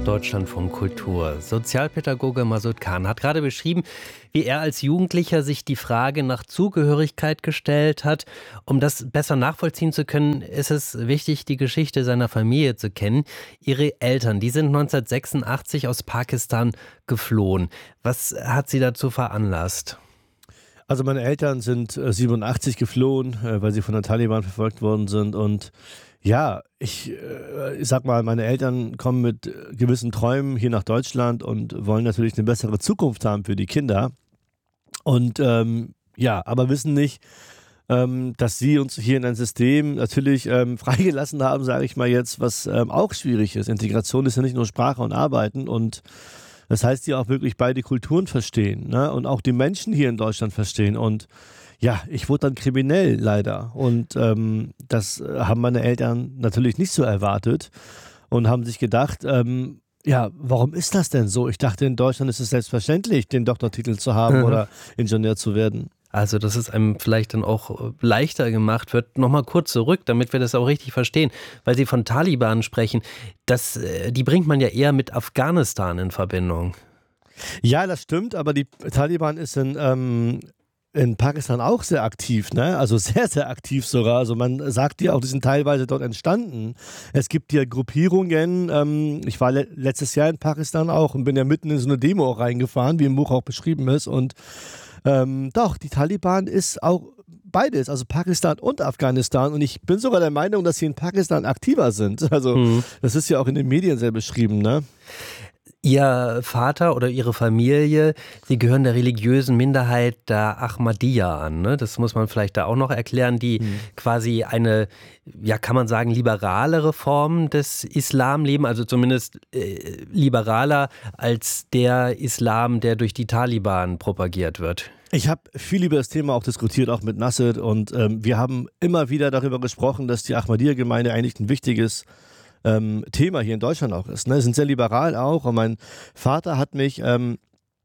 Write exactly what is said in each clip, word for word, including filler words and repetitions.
Deutschlandfunk Kultur. Sozialpädagoge Masud Khan hat gerade beschrieben, wie er als Jugendlicher sich die Frage nach Zugehörigkeit gestellt hat. Um das besser nachvollziehen zu können, ist es wichtig, die Geschichte seiner Familie zu kennen. Ihre Eltern, die sind neunzehnhundertsechsundachtzig aus Pakistan geflohen. Was hat sie dazu veranlasst? Also meine Eltern sind äh, siebenundachtzig geflohen, äh, weil sie von den Taliban verfolgt worden sind. Und ja, ich, äh, ich sag mal, meine Eltern kommen mit äh, gewissen Träumen hier nach Deutschland und wollen natürlich eine bessere Zukunft haben für die Kinder. Und ähm, ja, aber wissen nicht, ähm, dass sie uns hier in ein System natürlich ähm, freigelassen haben, sage ich mal jetzt, was ähm, auch schwierig ist. Integration ist ja nicht nur Sprache und Arbeiten, und das heißt, die auch wirklich beide Kulturen verstehen, ne? Und auch die Menschen hier in Deutschland verstehen. Und ja, ich wurde dann kriminell leider. Und ähm, das haben meine Eltern natürlich nicht so erwartet und haben sich gedacht, ähm, ja, warum ist das denn so? Ich dachte, in Deutschland ist es selbstverständlich, den Doktortitel zu haben mhm. oder Ingenieur zu werden. Also, dass es einem vielleicht dann auch leichter gemacht wird. Nochmal kurz zurück, damit wir das auch richtig verstehen, weil Sie von Taliban sprechen. Das, die bringt man ja eher mit Afghanistan in Verbindung. Ja, das stimmt, aber die Taliban ist in, ähm, in Pakistan auch sehr aktiv, ne? Also sehr, sehr aktiv sogar. Also man sagt ja auch, die sind teilweise dort entstanden. Es gibt ja Gruppierungen. Ähm, ich war le- letztes Jahr in Pakistan auch und bin ja mitten in so eine Demo auch reingefahren, wie im Buch auch beschrieben ist. Und Ähm, doch, die Taliban ist auch beides, also Pakistan und Afghanistan. Und ich bin sogar der Meinung, dass sie in Pakistan aktiver sind. Also mhm. das ist ja auch in den Medien sehr beschrieben, ne? Ihr Vater oder Ihre Familie, Sie gehören der religiösen Minderheit der Ahmadiyya an, ne? Das muss man vielleicht da auch noch erklären, die mhm. quasi eine, ja, kann man sagen, liberalere Form des Islam leben, also zumindest äh, liberaler als der Islam, der durch die Taliban propagiert wird. Ich habe viel über das Thema auch diskutiert, auch mit Nasser, und ähm, wir haben immer wieder darüber gesprochen, dass die Ahmadiyya-Gemeinde eigentlich ein wichtiges Ähm, Thema hier in Deutschland auch ist. Ne? Sind sehr liberal auch, und mein Vater hat mich ähm,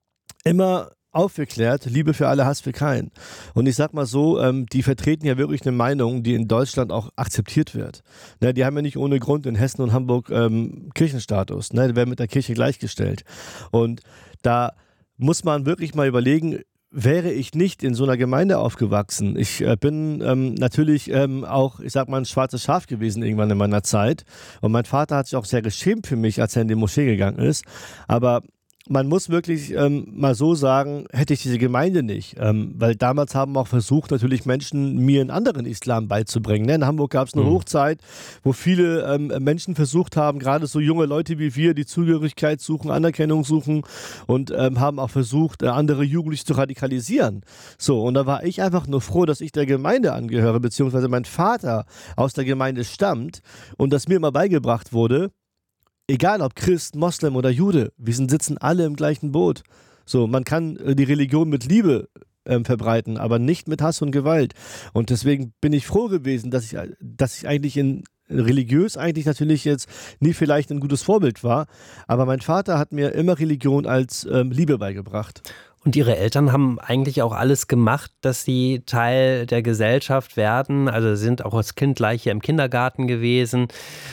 immer aufgeklärt, Liebe für alle, Hass für keinen. Und ich sag mal so, ähm, die vertreten ja wirklich eine Meinung, die in Deutschland auch akzeptiert wird. Ne? Die haben ja nicht ohne Grund in Hessen und Hamburg ähm, Kirchenstatus. Ne? Die werden mit der Kirche gleichgestellt. Und da muss man wirklich mal überlegen, wäre ich nicht in so einer Gemeinde aufgewachsen. Ich äh, bin ähm, natürlich ähm, auch, ich sag mal, ein schwarzes Schaf gewesen irgendwann in meiner Zeit. Und mein Vater hat sich auch sehr geschämt für mich, als er in die Moschee gegangen ist. Aber man muss wirklich ähm, mal so sagen, hätte ich diese Gemeinde nicht. Ähm, weil damals haben auch versucht, natürlich Menschen mir einen anderen Islam beizubringen. Ne? In Hamburg gab es eine mhm. Hochzeit, wo viele ähm, Menschen versucht haben, gerade so junge Leute wie wir, die Zugehörigkeit suchen, Anerkennung suchen, und ähm, haben auch versucht, äh, andere Jugendliche zu radikalisieren. So, und da war ich einfach nur froh, dass ich der Gemeinde angehöre, beziehungsweise mein Vater aus der Gemeinde stammt und das mir immer beigebracht wurde. Egal ob Christ, Moslem oder Jude, wir sind, sitzen alle im gleichen Boot. So, man kann äh, die Religion mit Liebe ähm, verbreiten, aber nicht mit Hass und Gewalt. Und deswegen bin ich froh gewesen, dass ich, dass ich eigentlich in religiös eigentlich natürlich jetzt nie vielleicht ein gutes Vorbild war, aber mein Vater hat mir immer Religion als ähm, Liebe beigebracht. Und Ihre Eltern haben eigentlich auch alles gemacht, dass Sie Teil der Gesellschaft werden. Also sind auch als Kind gleich hier im Kindergarten gewesen.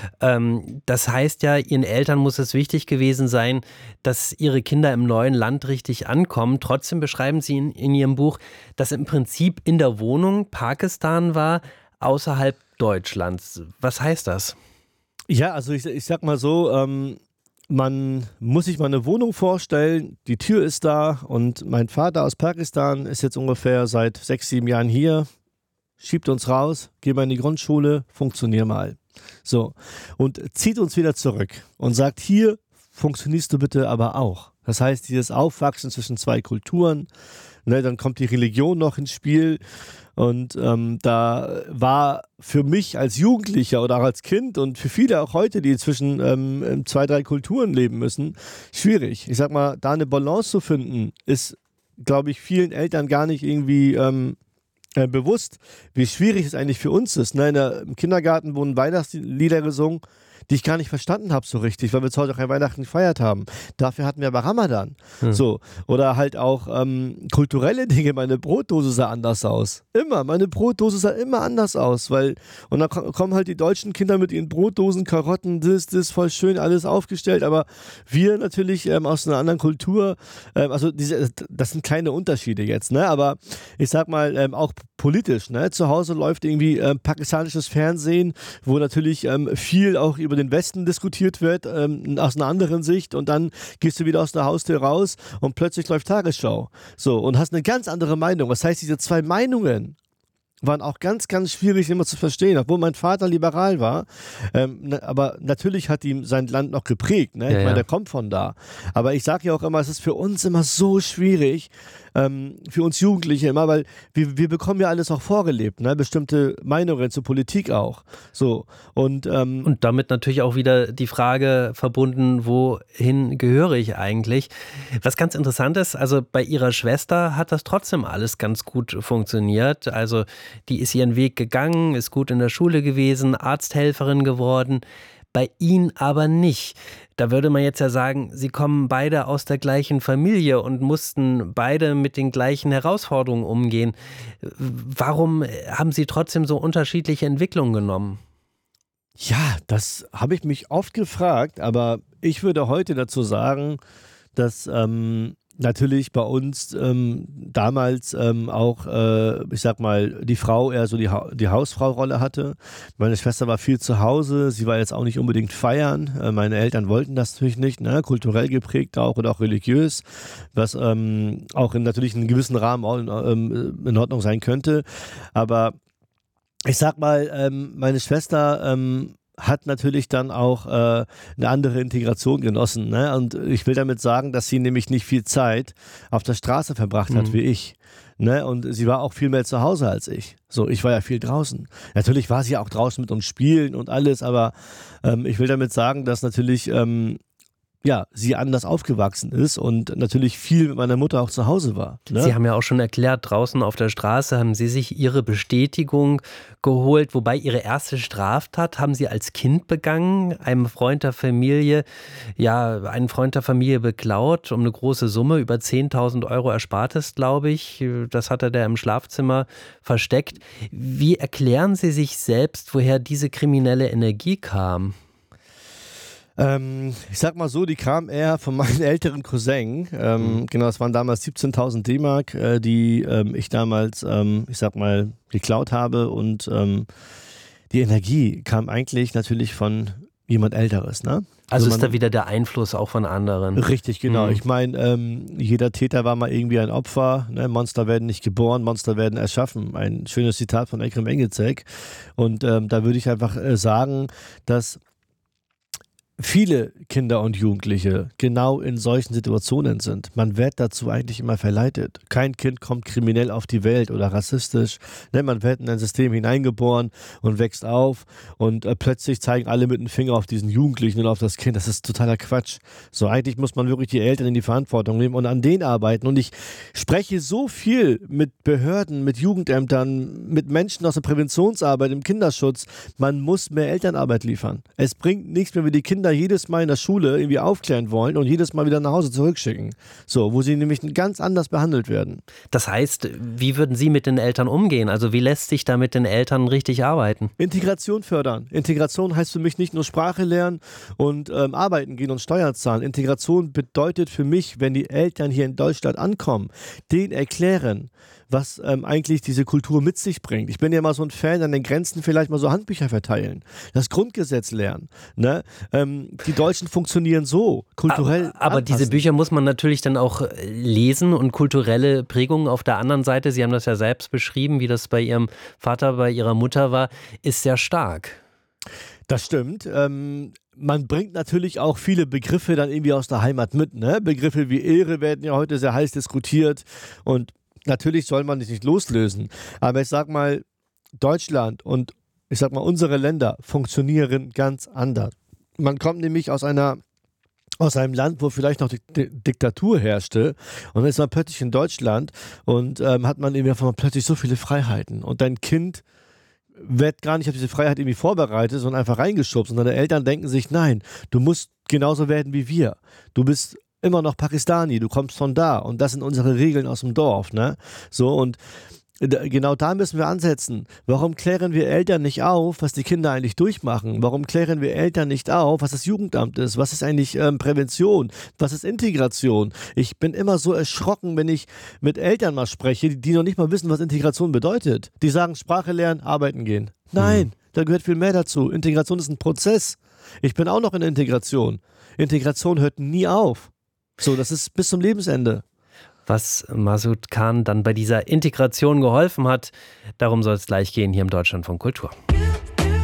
Ähm, das heißt ja, Ihren Eltern muss es wichtig gewesen sein, dass Ihre Kinder im neuen Land richtig ankommen. Trotzdem beschreiben Sie in, in Ihrem Buch, dass im Prinzip in der Wohnung Pakistan war, außerhalb Deutschlands. Was heißt das? Ja, also ich, ich sag mal so, ähm, man muss sich mal eine Wohnung vorstellen, die Tür ist da, und mein Vater aus Pakistan ist jetzt ungefähr seit sechs, sieben Jahren hier, schiebt uns raus, geh mal in die Grundschule, funktionier mal. So, und zieht uns wieder zurück und sagt, hier funktionierst du bitte aber auch. Das heißt, dieses Aufwachsen zwischen zwei Kulturen, ne, dann kommt die Religion noch ins Spiel. Und ähm, da war für mich als Jugendlicher oder auch als Kind und für viele auch heute, die zwischen ähm, zwei, drei Kulturen leben müssen, schwierig. Ich sag mal, da eine Balance zu finden, ist, glaube ich, vielen Eltern gar nicht irgendwie ähm, äh, bewusst, wie schwierig es eigentlich für uns ist. Ne? In der, Im Kindergarten wurden Weihnachtslieder gesungen. die ich gar nicht verstanden habe so richtig, weil wir zu Hause auch kein Weihnachten gefeiert haben. Dafür hatten wir aber Ramadan. Hm. So. Oder halt auch ähm, kulturelle Dinge. Meine Brotdose sah anders aus. Immer. Meine Brotdose sah immer anders aus. Weil, und dann kommen halt die deutschen Kinder mit ihren Brotdosen, Karotten, das, das, voll schön, alles aufgestellt. Aber wir natürlich ähm, aus einer anderen Kultur, ähm, also diese, das sind kleine Unterschiede jetzt, ne? Aber ich sag mal, ähm, auch politisch, ne? Zu Hause läuft irgendwie ähm, pakistanisches Fernsehen, wo natürlich ähm, viel auch über den Westen diskutiert wird, ähm, aus einer anderen Sicht, und dann gehst du wieder aus der Haustür raus und plötzlich läuft Tagesschau. So, und hast eine ganz andere Meinung. Das heißt, diese zwei Meinungen waren auch ganz, ganz schwierig immer zu verstehen, obwohl mein Vater liberal war. Ähm, na, aber natürlich hat ihm sein Land noch geprägt. Ne? Ich ja, meine, ja. der kommt von da. Aber ich sage ja auch immer, es ist für uns immer so schwierig, ähm, für uns Jugendliche immer, weil wir, wir bekommen ja alles auch vorgelebt, ne? Bestimmte Meinungen zur Politik auch. So. Und, ähm, Und damit natürlich auch wieder die Frage verbunden, wohin gehöre ich eigentlich? Was ganz interessant ist, also bei ihrer Schwester hat das trotzdem alles ganz gut funktioniert. Also die ist ihren Weg gegangen, ist gut in der Schule gewesen, Arzthelferin geworden. Bei Ihnen aber nicht. Da würde man jetzt ja sagen, Sie kommen beide aus der gleichen Familie und mussten beide mit den gleichen Herausforderungen umgehen. Warum haben Sie trotzdem so unterschiedliche Entwicklungen genommen? Ja, das habe ich mich oft gefragt, aber ich würde heute dazu sagen, dass ähm, natürlich bei uns ähm, damals ähm, auch, äh, ich sag mal, die Frau eher so die, ha- die Hausfrau-Rolle hatte. Meine Schwester war viel zu Hause, sie war jetzt auch nicht unbedingt feiern. Äh, meine Eltern wollten das natürlich nicht, ne? Kulturell geprägt auch oder auch religiös, was ähm, auch in natürlich in einem gewissen Rahmen auch in, ähm, in Ordnung sein könnte. Aber ich sag mal, ähm, meine Schwester ähm, hat natürlich dann auch äh, eine andere Integration genossen. Ne? Und ich will damit sagen, dass sie nämlich nicht viel Zeit auf der Straße verbracht hat Mhm. wie ich. Ne? Und sie war auch viel mehr zu Hause als ich. So, ich war ja viel draußen. Natürlich war sie auch draußen mit uns spielen und alles, aber ähm, ich will damit sagen, dass natürlich ähm, ja, sie anders aufgewachsen ist und natürlich viel mit meiner Mutter auch zu Hause war. Ne? Sie haben ja auch schon erklärt, draußen auf der Straße haben Sie sich Ihre Bestätigung geholt, wobei Ihre erste Straftat haben Sie als Kind begangen, einem Freund der Familie, ja, einen Freund der Familie beklaut, um eine große Summe, über zehntausend Euro Erspartes, glaube ich. Das hatte der im Schlafzimmer versteckt. Wie erklären Sie sich selbst, woher diese kriminelle Energie kam? Ähm, ich sag mal so, die kam eher von meinem älteren Cousin. Ähm, mhm. Genau, es waren damals siebzehntausend D-Mark, äh, die ähm, ich damals, ähm, ich sag mal, geklaut habe. Und ähm, die Energie kam eigentlich natürlich von jemand Älteres, ne? Also, also ist da wieder der Einfluss auch von anderen. Richtig, genau. Mhm. Ich meine, ähm, jeder Täter war mal irgendwie ein Opfer. Ne? Monster werden nicht geboren, Monster werden erschaffen. Ein schönes Zitat von Ekrem Engizek. Und ähm, da würde ich einfach äh, sagen, dass viele Kinder und Jugendliche genau in solchen Situationen sind. Man wird dazu eigentlich immer verleitet. Kein Kind kommt kriminell auf die Welt oder rassistisch. Ne, man wird in ein System hineingeboren und wächst auf und äh, plötzlich zeigen alle mit dem Finger auf diesen Jugendlichen und auf das Kind. Das ist totaler Quatsch. So, eigentlich muss man wirklich die Eltern in die Verantwortung nehmen und an denen arbeiten. Und ich spreche so viel mit Behörden, mit Jugendämtern, mit Menschen aus der Präventionsarbeit, im Kinderschutz. Man muss mehr Elternarbeit liefern. Es bringt nichts mehr, wenn die Kinder jedes Mal in der Schule irgendwie aufklären wollen und jedes Mal wieder nach Hause zurückschicken. So, wo sie nämlich ganz anders behandelt werden. Das heißt, wie würden Sie mit den Eltern umgehen? Also wie lässt sich da mit den Eltern richtig arbeiten? Integration fördern. Integration heißt für mich nicht nur Sprache lernen und ähm, arbeiten gehen und Steuern zahlen. Integration bedeutet für mich, wenn die Eltern hier in Deutschland ankommen, denen erklären, was ähm, eigentlich diese Kultur mit sich bringt. Ich bin ja mal so ein Fan, an den Grenzen vielleicht mal so Handbücher verteilen, das Grundgesetz lernen. Ne? Ähm, die Deutschen funktionieren so, kulturell Aber, aber diese Bücher muss man natürlich dann auch lesen und kulturelle Prägungen auf der anderen Seite, Sie haben das ja selbst beschrieben, wie das bei Ihrem Vater, bei Ihrer Mutter war, ist sehr stark. Das stimmt. Ähm, man bringt natürlich auch viele Begriffe dann irgendwie aus der Heimat mit. Ne? Begriffe wie Ehre werden ja heute sehr heiß diskutiert und natürlich soll man sich nicht loslösen, aber ich sag mal, Deutschland und ich sag mal, unsere Länder funktionieren ganz anders. Man kommt nämlich aus einer aus einem Land, wo vielleicht noch die D- Diktatur herrschte und dann ist man plötzlich in Deutschland und ähm, hat man eben einfach mal plötzlich so viele Freiheiten und dein Kind wird gar nicht auf diese Freiheit irgendwie vorbereitet, sondern einfach reingeschubst. Und deine Eltern denken sich, nein, du musst genauso werden wie wir. Du bist immer noch Pakistani, du kommst von da und das sind unsere Regeln aus dem Dorf. Ne? So, und genau da müssen wir ansetzen. Warum klären wir Eltern nicht auf, was die Kinder eigentlich durchmachen? Warum klären wir Eltern nicht auf, was das Jugendamt ist? Was ist eigentlich ähm, Prävention? Was ist Integration? Ich bin immer so erschrocken, wenn ich mit Eltern mal spreche, die, die noch nicht mal wissen, was Integration bedeutet. Die sagen, Sprache lernen, arbeiten gehen. Nein, mhm. da gehört viel mehr dazu. Integration ist ein Prozess. Ich bin auch noch in Integration. Integration hört nie auf. So, das ist bis zum Lebensende. Was Masood Khan dann bei dieser Integration geholfen hat, darum soll es gleich gehen hier im Deutschlandfunk Kultur.